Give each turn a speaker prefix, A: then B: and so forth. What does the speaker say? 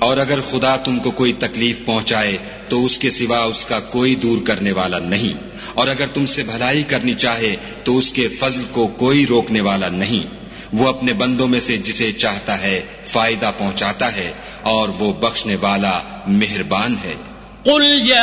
A: और अगर खुदा तुमको कोई तकलीफ पहुंचाए तो उसके सिवा उसका कोई दूर करने वाला नहीं, और अगर तुमसे भलाई करनी चाहे तो उसके फजल को कोई रोकने वाला नहीं। वो अपने बंदों में से जिसे चाहता है फायदा पहुंचाता है, और वो बख्शने वाला मेहरबान है।